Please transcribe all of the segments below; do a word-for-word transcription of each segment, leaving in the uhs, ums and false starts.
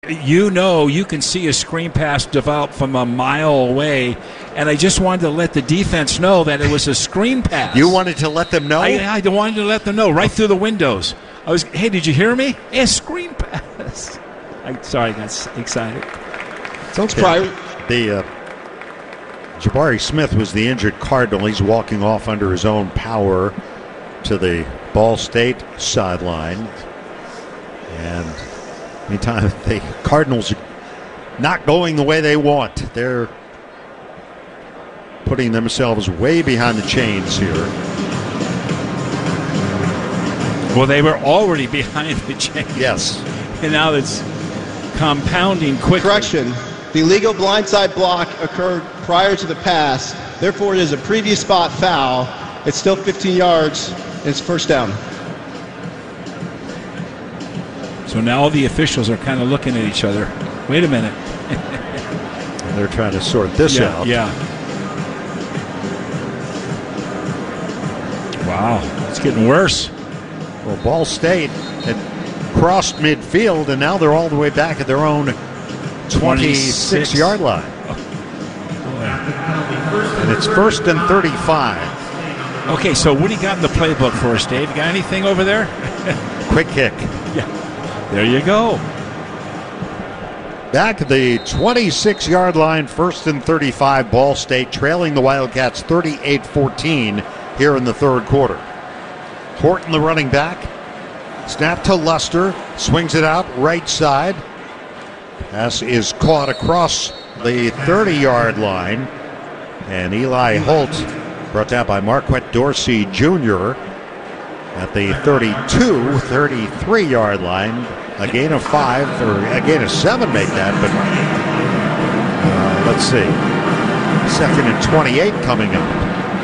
you know you can see a screen pass develop from a mile away, and I just wanted to let the defense know that it was a screen pass. You wanted to let them know? I, I wanted to let them know right through the windows. I was, hey, did you hear me? Hey, a screen pass. I, sorry, I got excited. Sounds private. The uh, Jabari Smith was the injured Cardinal. He's walking off under his own power to the Ball State sideline. And anytime the Cardinals are not going the way they want, they're putting themselves way behind the chains here. Well, they were already behind the chains. Yes. And now it's compounding quickly. Correction. The illegal blindside block occurred prior to the pass. Therefore, it is a previous spot foul. It's still fifteen yards, and it's first down. So now all the officials are kind of looking at each other. Wait a minute. And they're trying to sort this yeah, out. Yeah. Wow, it's getting worse. Well, Ball State had crossed midfield, and now they're all the way back at their own twenty-six-yard line. And it's first and thirty-five. Okay, so what do you got in the playbook for us, Dave? You got anything over there? Quick kick. Yeah, there you go. Back at the twenty-six-yard line, first and thirty-five, Ball State trailing the Wildcats thirty-eight fourteen here in the third quarter. Horton, the running back. Snap to Luster. Swings it out right side. Pass is caught across the thirty-yard line. And Eli Holt, brought down by Marquette Dorsey Junior at the thirty-two, thirty-three-yard line. A gain of five, or a gain of seven make that, but uh, let's see. Second and twenty-eight coming up.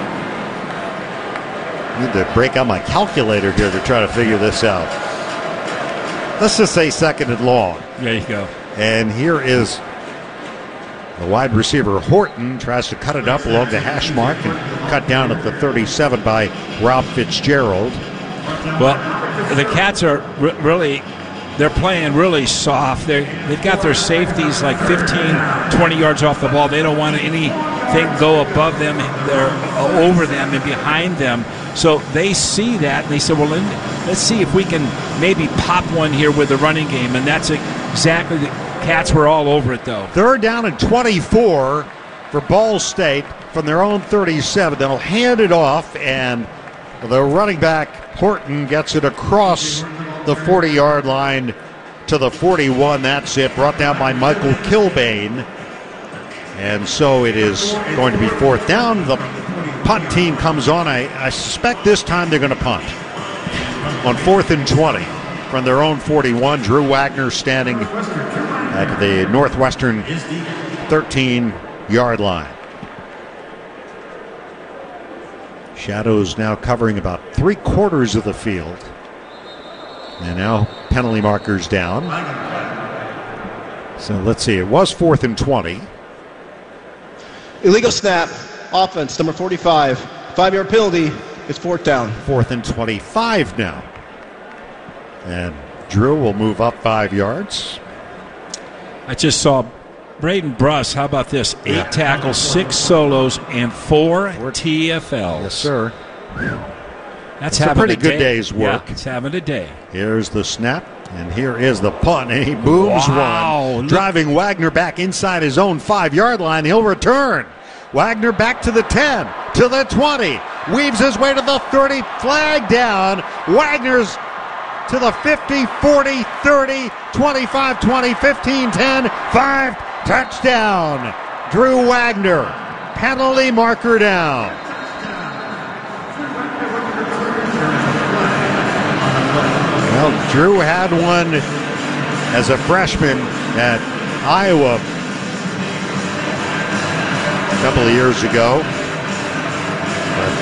I need to break out my calculator here to try to figure this out. Let's just say second and long. There you go. And here is the wide receiver Horton, tries to cut it up along the hash mark and cut down at the thirty-seven by Rob Fitzgerald. Well, the Cats are r- really, they're playing really soft. They're, they've got their safeties like fifteen, twenty yards off the ball. They don't want anything go above them. They're over them and behind them. So they see that, and they say, well, let's see if we can maybe pop one here with the running game. And that's exactly the Cats were all over it, though. Third down and twenty-four for Ball State from their own thirty-seven. They'll hand it off, and the running back, Horton, gets it across the forty-yard line to the forty-one. That's it. Brought down by Michael Kilbane. And so it is going to be fourth down. The punt team comes on. I, I suspect this time they're going to punt. On fourth and twenty from their own forty-one, Drew Wagner standing at the Northwestern thirteen-yard line. Shadows now covering about three quarters of the field. And now penalty markers down. So let's see. It was fourth and twenty. Illegal snap. Offense, number forty-five. Five-yard penalty. It's fourth down. Fourth and twenty-five now. And Drew will move up five yards. I just saw Braden Bruss. How about this? Eight Yeah. tackles, six solos, and four, four T F Ls. Yes, sir. That's It's a having pretty a good day. day's work. Yeah, it's having a day. Here's the snap, and here is the punt, and he booms Wow. one. Driving Wagner back inside his own five-yard line. He'll return. Wagner back to the ten, to the twenty. Weaves his way to the thirty. Flag down. Wagner's to the fifty, forty, thirty, twenty-five, twenty, fifteen, ten, five. Touchdown. Drew Wagner. Penalty marker down. Well, Drew had one as a freshman at Iowa a couple of years ago. But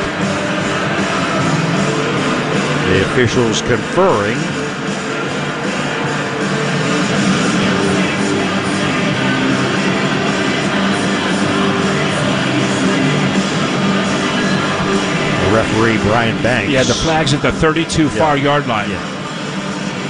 the officials conferring. The referee, Brian Banks. Yeah, the flag's at the thirty-two Yeah. far yard line. Yeah.